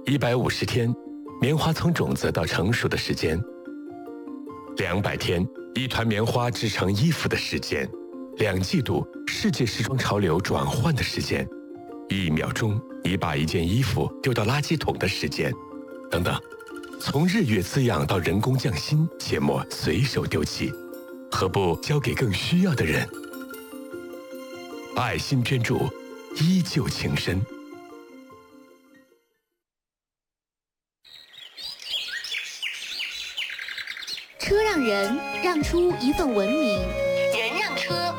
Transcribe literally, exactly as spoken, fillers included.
一百五十天，棉花从种子到成熟的时间；两百天，一团棉花织成衣服的时间；两季度，世界时装潮流转换的时间；一秒钟，你把一件衣服丢到垃圾桶的时间，等等。从日月滋养到人工匠心，切莫随手丢弃，何不交给更需要的人？爱心捐助，依旧情深。 车让人让出一份文明。